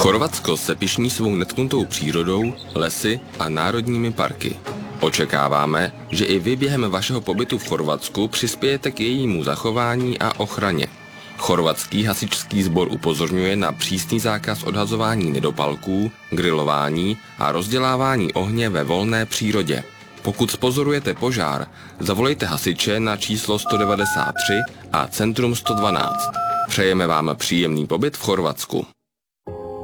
Chorvatsko se pyšní svou netknutou přírodou, lesy a národními parky. Očekáváme, že i vy během vašeho pobytu v Chorvatsku přispějete k jejímu zachování a ochraně. Chorvatský hasičský sbor upozorňuje na přísný zákaz odhazování nedopalků, grilování a rozdělávání ohně ve volné přírodě. Pokud pozorujete požár, zavolejte hasiče na číslo 193 a centrum 112. Přejeme vám příjemný pobyt v Chorvatsku.